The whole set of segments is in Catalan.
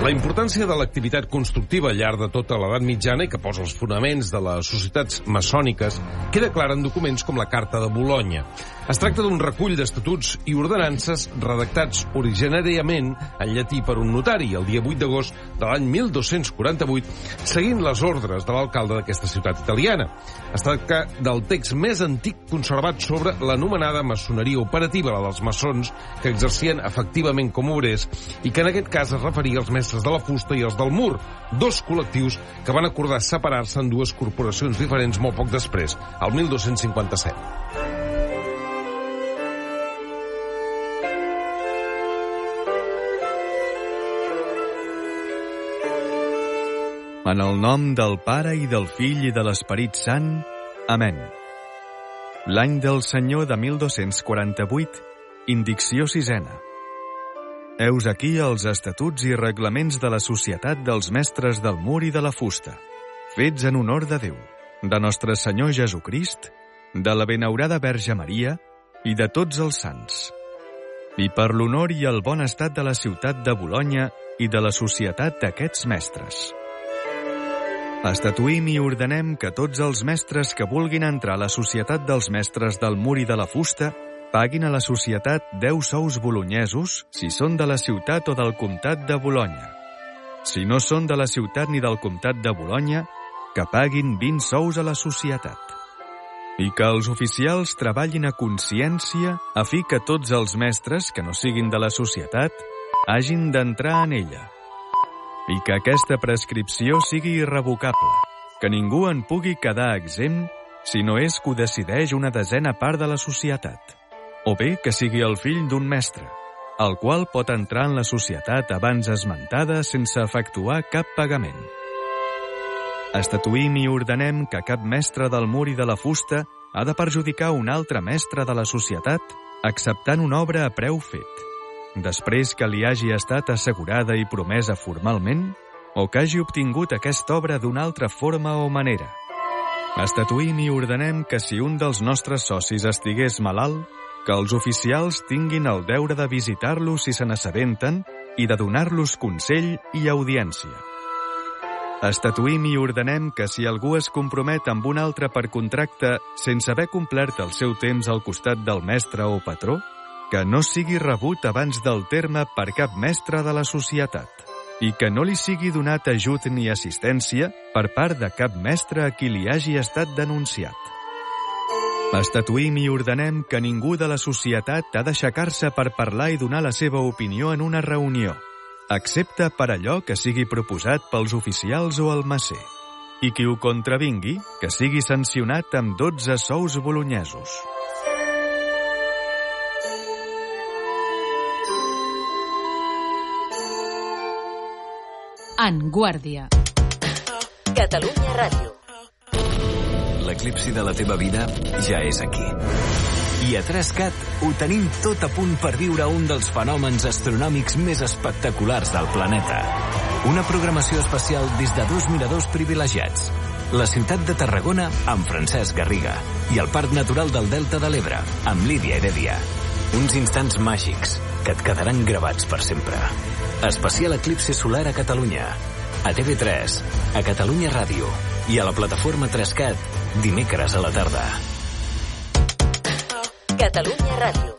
La importància de l'activitat constructiva al llarg de tota l'edat mitjana i que posa els fonaments de les societats maçòniques queda clara en documents com la Carta de Bolonya. Es tracta d'un recull d'estatuts i ordenances redactats originàriament en llatí per un notari el dia 8 d'agost de l'any 1248, seguint les ordres de l'alcalde d'aquesta ciutat italiana. Es tracta del text més antic conservat sobre l'anomenada maçoneria operativa, la dels maçons que exercien efectivament com obrers i que en aquest cas es referia als mestres de la fusta i els del mur, dos col·lectius que van acordar separar-se en dues corporacions diferents molt poc després, el 1257. En el nom del Pare i del Fill i de l'Esperit Sant. Amén. L'any del Senyor de 1248, indicció sisena. Heus aquí els estatuts i reglaments de la Societat dels Mestres del Mur i de la Fusta, fets en honor de Déu, de nostre Senyor Jesucrist, de la benaurada Verge Maria i de tots els sants, i per l'honor i el bon estat de la ciutat de Bolonya i de la societat d'aquests mestres. Estatuïm i ordenem que tots els mestres que vulguin entrar a la Societat dels Mestres del Mur i de la Fusta paguin a la societat 10 sous bolonyesos si són de la ciutat o del comtat de Bolonya. Si no són de la ciutat ni del comtat de Bolonya, que paguin 20 sous a la societat. I que els oficials treballin a consciència a fi que tots els mestres que no siguin de la societat hagin d'entrar en ella. I que aquesta prescripció sigui irrevocable, que ningú en pugui quedar exempt si no és que ho decideix una desena part de la societat, o bé que sigui el fill d'un mestre, el qual pot entrar en la societat abans esmentada sense efectuar cap pagament. Estatuïm i ordenem que cap mestre del mur i de la fusta ha de perjudicar un altre mestre de la societat acceptant una obra a preu fet, després que li hagi estat assegurada i promesa formalment, o que hagi obtingut aquesta obra d'una altra forma o manera. Estatuïm i ordenem que si un dels nostres socis estigués malalt, que els oficials tinguin el deure de visitar-los si se n'assabenten i de donar-los consell i audiència. Estatuïm i ordenem que si algú es compromet amb un altre per contracte sense haver complert el seu temps al costat del mestre o patró, que no sigui rebut abans del terme per cap mestre de la societat i que no li sigui donat ajut ni assistència per part de cap mestre a qui li hagi estat denunciat. Estatuïm i ordenem que ningú de la societat ha d'aixecar-se per parlar i donar la seva opinió en una reunió, excepte per allò que sigui proposat pels oficials o el macer, i qui ho contravingui, que sigui sancionat amb 12 sous bolonyesos. En Guàrdia. Catalunya Ràdio. L'eclipsi de la teva vida ja és aquí. I a 3CAT ho tenim tot a punt per viure un dels fenòmens astronòmics més espectaculars del planeta. Una programació especial des de 2 miradors privilegiats. La ciutat de Tarragona amb Francesc Garriga i el Parc Natural del Delta de l'Ebre amb Lídia Heredia. Uns instants màgics que et quedaran gravats per sempre. Especial eclipsi solar a Catalunya. A TV3, a Catalunya Ràdio i a la plataforma 3CAT dimecres a la tarda. Catalunya Ràdio.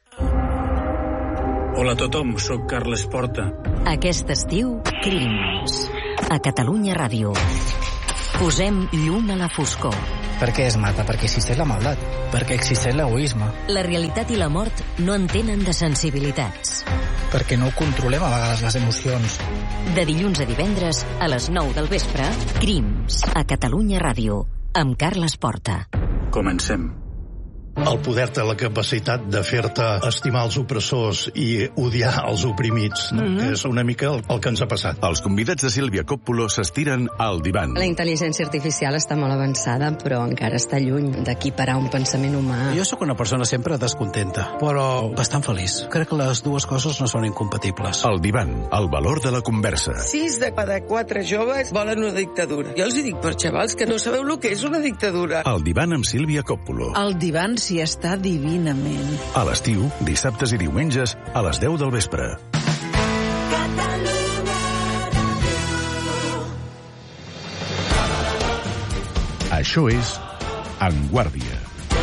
Hola a tothom, sóc Carles Porta. Aquest estiu, Crims. A Catalunya Ràdio. Posem llum a la foscor. Per què es mata? Perquè existeix la maldat. Perquè existeix l'egoisme. La realitat i la mort no entenen de sensibilitats. Perquè no controlem a vegades les emocions. De dilluns a divendres, a les 9 del vespre, Crims, a Catalunya Ràdio, amb Carles Porta. Comencem. El poder té la capacitat de fer-te estimar els opressors i odiar els oprimits, no? Que és una mica el que ens ha passat. Els convidats de Sílvia Coppola s'estiren al divan. La intel·ligència artificial està molt avançada, però encara està lluny d'equiparar un pensament humà. Jo sóc una persona sempre descontenta, però bastant feliç. Crec que les dues coses no són incompatibles. El divan, el valor de la conversa. 6 de cada 4 joves volen una dictadura. Jo els dic, per xavals, que no sabeu el que és una dictadura. El divan amb Sílvia Coppola. El divan s'hi està divinament. A l'estiu, dissabtes i diumenges, a les 10 del vespre. Catalunya Això és En Guàrdia.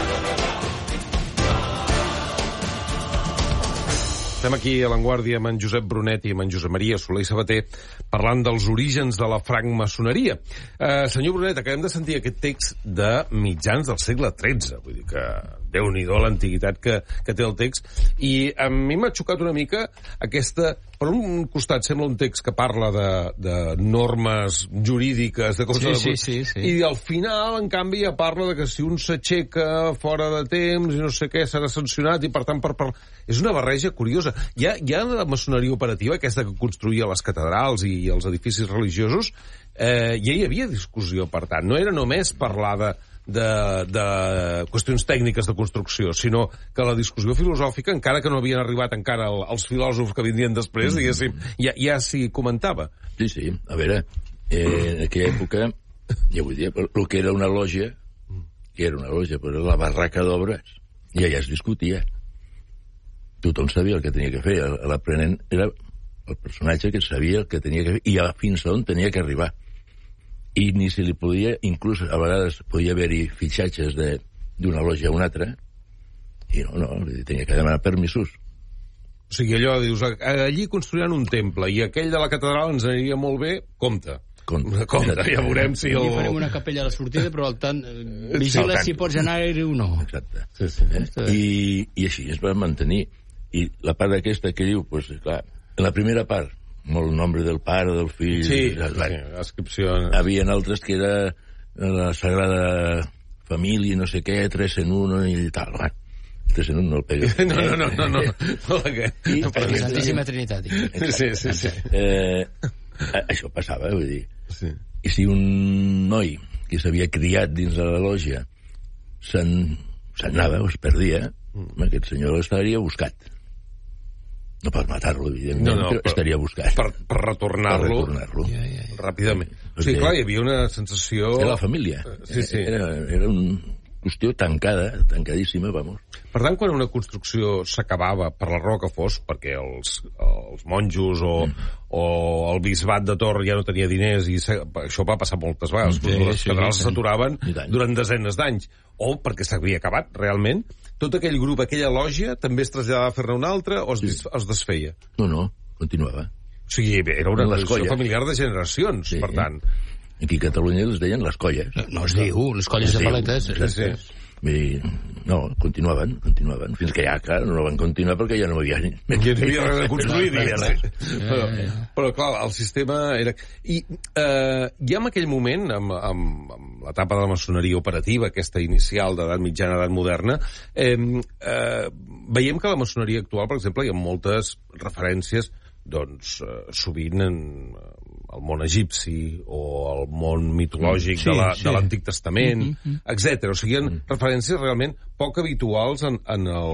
Estem aquí a l'Avantguàrdia amb en Josep Brunet i amb en Josep Maria Soler i Sabater parlant dels orígens de la francmaçoneria. Senyor Brunet, acabem de sentir aquest text de mitjans del segle XIII. Vull dir que Déu-n'hi-do l'antiguitat que té el text. I a mi m'ha xocat una mica aquesta... Per un costat sembla un text que parla de normes jurídiques, de coses... Sí. I al final, en canvi, ja parla de que si un s'aixeca fora de temps i no sé què, serà sancionat i, per tant, és una barreja curiosa. Ja la maçoneria operativa, aquesta que construïa les catedrals i els edificis religiosos, ja hi havia discussió, per tant. No era només parlar de qüestions tècniques de construcció, sinó que la discussió filosòfica, encara que no havien arribat encara els filòsofs que vindrien després, diguéssim, ja s'hi comentava. Sí. A veure, en aquella època, ja vull dir, el que era una lògia, però la barraca d'obres, ja es discutia. Tothom sabia el que tenia que fer. L'aprenent era el personatge que sabia el que tenia que fer i fins on tenia que arribar. I ni se li podia, inclús a vegades podia haver-hi fitxatges d'una lògia a una altra, i no, tenia que demanar permisos. O sigui, allò, dius, allí construiran un temple, i aquell de la catedral ens aniria molt bé, compte, ja veurem si el... farem una capella a la sortida, però al tant, vigila si pots anar-hi o no. Exacte. I així es va mantenir. I la part aquesta que diu, doncs, clar, en la primera part, molt nombre del pare, del fill... Sí, descripció... Havien altres que era la Sagrada Família, no sé què, 3 en 1 i tal. 3 en 1 no el pega. No. La Santíssima Trinitat. Sí. Això passava, vull dir. Sí. I si un noi que s'havia criat dins de la lògia se'n anava o es perdia, aquest senyor estaria buscat. No per matar-lo, evidentment, però estaria buscat. Per retornar-lo. Ràpidament. O sigui, clar, hi havia una sensació... Era la família. Sí. Era una qüestió tancadíssima, vamos. Per tant, quan una construcció s'acabava, per la raó que fos, perquè els monjos o el bisbat de Tor ja no tenia diners, i això va passar moltes vegades, les catedrals s'aturaven durant desenes d'anys, o perquè s'havia acabat, realment, tot aquell grup, aquella lògia, també es traslladava a fer-ne una altra o es desfeia? No, continuava. O sigui, era una tradició familiar de generacions, per tant. Aquí a Catalunya els deien les colles. No es diu, les colles de paletes. Sí. No, continuaven, fins que ja, clar, no van continuar perquè ja no hi havia res de construir, però clar, el sistema era... I ja en aquell moment, amb l'etapa de la maçoneria operativa, aquesta inicial d'edat mitjana, edat moderna, veiem que la maçoneria actual, per exemple, hi ha moltes referències, doncs, sovint al món egipci o al món mitològic de l'Antic Testament, etc. O sigui, hi ha referències realment poc habituals en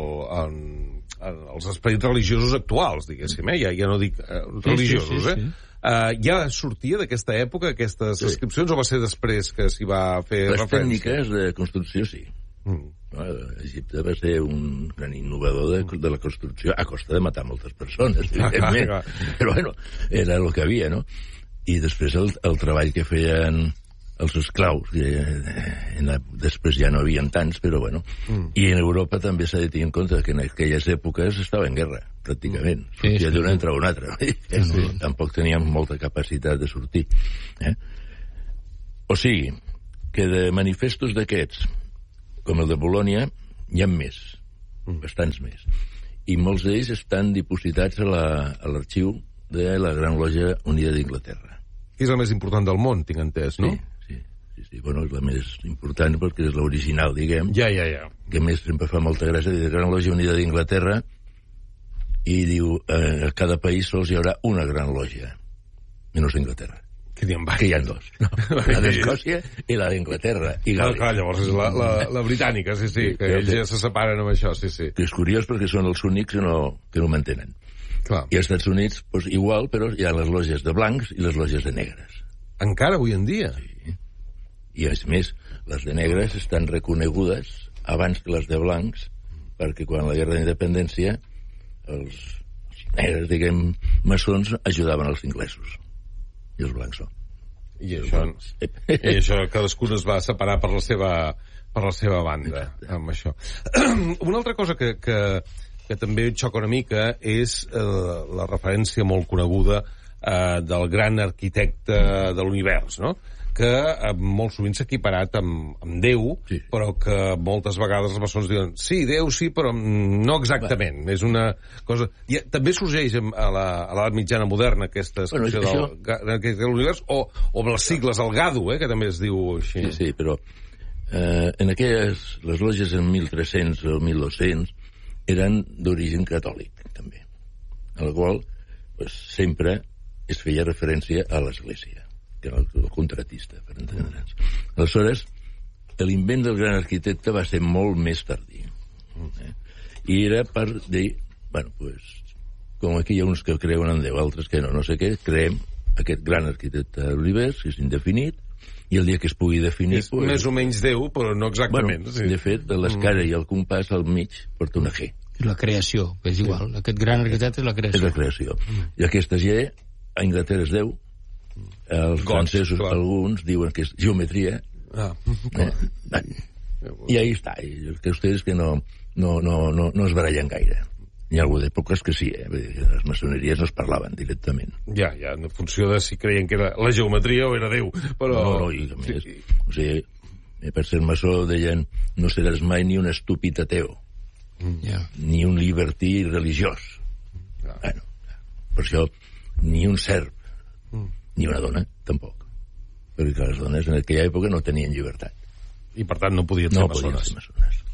els esperits religiosos actuals, diguéssim, ja no dic religiosos, ja sortia d'aquesta època aquestes descripcions o va ser després que s'hi va fer referència? Les tècniques de construcció, sí. Egipte va ser un gran innovador de la construcció a costa de matar moltes persones, evidentment. Però bueno, era el que havia, no? I després el treball que feien els esclaus, després ja no havien tants, però bueno. I en Europa també s'ha de tenir en compte que en aquelles èpoques estava en guerra, pràcticament. Sortia d'una entre una altra. Tampoc teníem molta capacitat de sortir. O sigui, que de manifestos d'aquests, com el de Bolònia, hi ha més, bastants més. I molts d'ells estan dipositats a l'arxiu de la Gran Lògia Unida d'Inglaterra. Que és la més important del món, tinc entès, no? Sí. Bueno, és la més important perquè és l'original, diguem. Ja. Que més sempre fa molta gràcia, de Gran Lògia Unida d'Inglaterra, i diu, a cada país sols hi haurà una Gran Lògia, menys Inglaterra. Que hi ha dos. La d'Escòcia i la d'Inglaterra. Clar, llavors és la britànica, sí, que ells ja se separen amb això, sí. És curiós perquè són els únics que no mantenen. I als Estats Units, igual, però hi ha les lògies de blancs i les lògies de negres. Encara avui en dia? Sí. I a més, les de negres estan reconegudes abans que les de blancs, perquè quan la guerra d'independència els negres, diguem, maçons ajudaven els inglesos. I els blancs no. I això cadascun es va separar per la seva banda. Amb això. Una altra cosa que també xoca una mica és la referència molt coneguda del gran arquitecte de l'univers, no? Que molt sovint s'ha equiparat amb Déu, però que moltes vegades les persones diuen sí, Déu sí, però no exactament. És una cosa... També sorgeix a l'edat mitjana moderna aquesta expressió de l'univers, o amb les sigles, el GADU, que també es diu així. Sí, però en aquelles... Les lògies en 1300 o 1200 eren d'origen catòlic, també. A la qual sempre es feia referència a l'Església, que era el contratista, per entendre'ns. Aleshores, l'invent del gran arquitecte va ser molt més tardí. I era per dir, bueno, pues, com aquí hi ha uns que creuen en Déu, altres que no sé què, creem aquest gran arquitecte de l'univers, que és indefinit, i el dia que es pugui definir... És més o menys Déu, però no exactament. Bueno, de fet, l'escala i el compàs al mig porta una G. La creació, és igual. Aquest gran arquitecte és la creació. És la creació. I aquesta G, a Anglaterra es Déu, els francesos, alguns, diuen que és geometria. I ahí està. Que ustedes que no es barallen gaire. Hi ha algú d'èpoques que sí, les maçoneries no es parlaven directament. Ja, en funció de si creien que era la geometria o era Déu, però... No, i a més, o sigui, per ser maçó deien no seràs mai ni un estúpid ateu, ni un libertí religiós. Bueno, per això, ni un serp, ni una dona, tampoc. Perquè les dones en aquella època no tenien llibertat. I per tant no podien ser maçones.